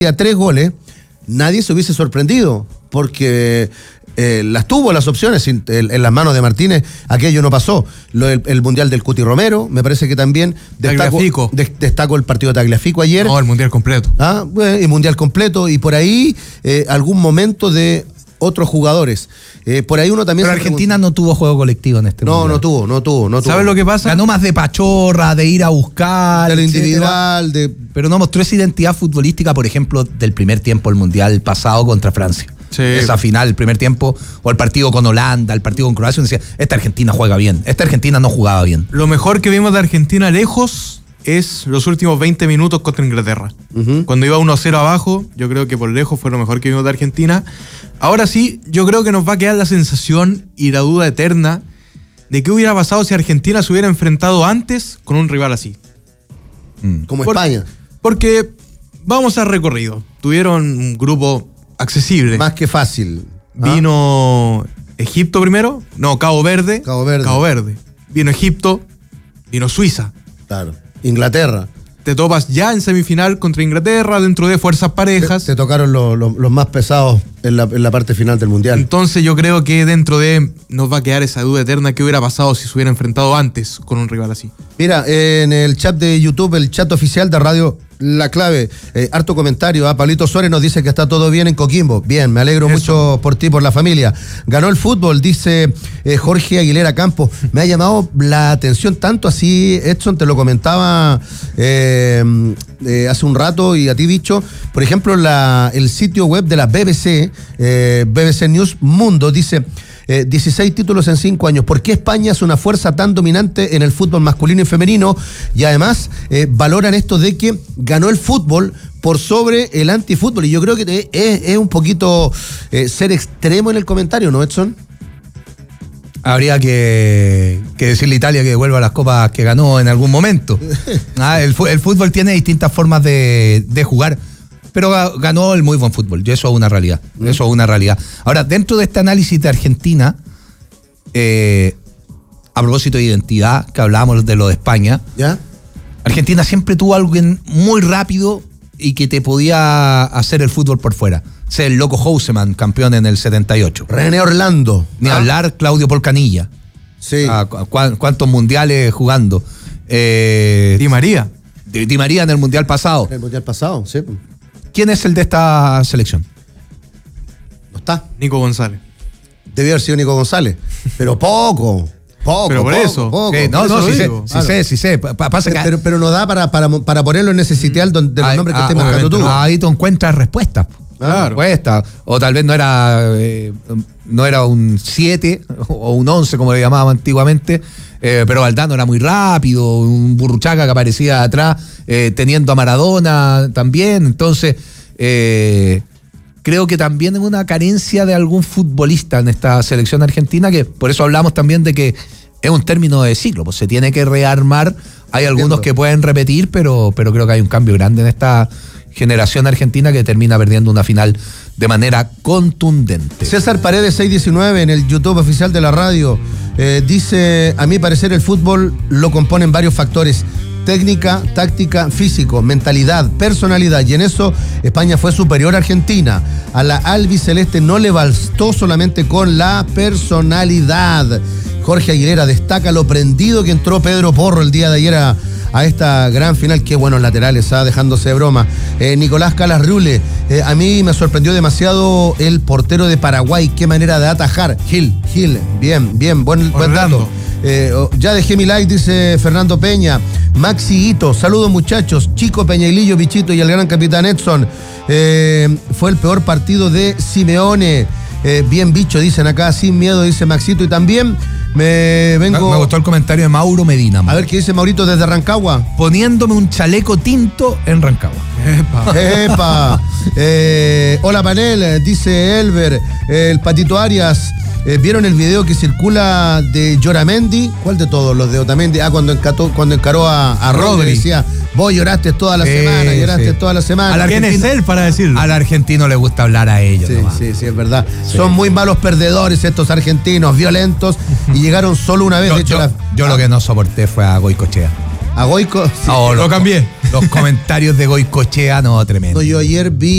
a 3 goles, nadie se hubiese sorprendido, porque las tuvo las opciones en las manos de Martínez, aquello no pasó. El Mundial del Cuti Romero, me parece que también destacó el partido de Tagliafico ayer. No, el Mundial completo. Bueno, el Mundial completo, y por ahí algún momento de otros jugadores. Por ahí uno también. Pero Argentina no tuvo juego colectivo en este mundial. No tuvo. ¿Sabes lo que pasa? Ganó más de pachorra, de ir a buscar, de lo individual, pero no mostró esa identidad futbolística, por ejemplo, del primer tiempo del mundial pasado contra Francia. Sí. Esa final, el primer tiempo, o el partido con Holanda, el partido con Croacia, uno decía, esta Argentina juega bien, esta Argentina no jugaba bien. Lo mejor que vimos de Argentina lejos es los últimos 20 minutos contra Inglaterra. Cuando iba 1-0 abajo, yo creo que por lejos fue lo mejor que vimos de Argentina. Ahora sí, yo creo que nos va a quedar la sensación y la duda eterna de qué hubiera pasado si Argentina se hubiera enfrentado antes con un rival así. Como España. Porque vamos al recorrido. Tuvieron un grupo accesible. Más que fácil. Vino Egipto primero. No, Cabo Verde. Vino Egipto. Vino Suiza. Claro. Inglaterra. Te topas ya en semifinal contra Inglaterra, dentro de fuerzas parejas. Te tocaron los más pesados en la parte final del Mundial. Entonces yo creo que dentro de nos va a quedar esa duda eterna que hubiera pasado si se hubiera enfrentado antes con un rival así. Mira, en el chat de YouTube, el chat oficial de Radio La Clave, harto comentario. Pablito Suárez nos dice que está todo bien en Coquimbo. Bien, me alegro mucho por ti, por la familia. Ganó el fútbol, dice Jorge Aguilera Campos. Me ha llamado la atención tanto así, Edson, te lo comentaba hace un rato, y a ti, Bicho. Por ejemplo, el sitio web de la BBC, BBC News Mundo, dice 16 títulos en 5 años. ¿Por qué España es una fuerza tan dominante en el fútbol masculino y femenino? Y además valoran esto de que ganó el fútbol por sobre el antifútbol. Y yo creo que es un poquito ser extremo en el comentario, ¿no, Edson? Habría que decirle a Italia que devuelva las copas que ganó en algún momento. El fútbol tiene distintas formas de jugar, pero ganó el muy buen fútbol, y eso es una realidad. Eso es una realidad. Ahora, dentro de este análisis de Argentina, a propósito de identidad, que hablábamos de lo de España, ¿ya? Argentina siempre tuvo alguien muy rápido y que te podía hacer el fútbol por fuera. Sé el loco Houseman, campeón en el 78. René Orlando. Ni hablar Claudio Polcanilla. Sí. ¿Cuántos mundiales jugando? Di María. Di María en el mundial pasado. El mundial pasado, sí. ¿Quién es el de esta selección? No está. Nico González. Debió haber sido Nico González. Pero poco. Pero por eso. Sí sé. Pasa que pero no da para ponerlo en ese sitial de los nombres que estés marcando tú. Ahí tú encuentras respuestas. Claro. O tal vez no era un 7 o un 11 como le llamaban antiguamente, pero Valdano era muy rápido, un Burruchaga que aparecía atrás, teniendo a Maradona también. Entonces creo que también hay una carencia de algún futbolista en esta selección argentina, que por eso hablamos también de que es un término de ciclo, pues se tiene que rearmar. Hay algunos que pueden repetir, pero creo que hay un cambio grande en esta generación argentina que termina perdiendo una final de manera contundente. César Paredes 619 en el YouTube oficial de la radio dice: a mi parecer el fútbol lo componen varios factores: técnica, táctica, físico, mentalidad, personalidad, y en eso España fue superior a Argentina. A la albiceleste no le bastó solamente con la personalidad. Jorge Aguilera destaca lo prendido que entró Pedro Porro el día de ayer a esta gran final. Qué buenos laterales, dejándose de broma. Nicolás Calas Rule, a mí me sorprendió demasiado el portero de Paraguay, qué manera de atajar. Gil, bien, buen dato. Ya dejé mi like, dice Fernando Peña. Maxi Hito, saludos muchachos. Chico Peñailillo, Bichito y el gran capitán Edson. Fue el peor partido de Simeone. Bien bicho, dicen acá, sin miedo, dice Maxito. Y también me gustó el comentario de Mauro Medina. A ver qué dice Maurito desde Rancagua. Poniéndome un chaleco tinto en Rancagua. ¡Epa! Hola panel, dice Elber. El Patito Arias. ¿Vieron el video que circula de Lloramendi? ¿Cuál de todos? Los de Otamendi. Cuando encaró a Rodri. Decía: vos lloraste toda la semana, toda la semana. ¿Quién es él para decirlo? Al argentino le gusta hablar a ellos. Sí, es verdad. Sí. Son muy malos perdedores estos argentinos, violentos, y llegaron solo una vez. Yo lo que no soporté fue a Goicoechea. A Goico. Sí. No, Lo cambié. Los comentarios de Goicoechea, no, tremendo. No, yo ayer vi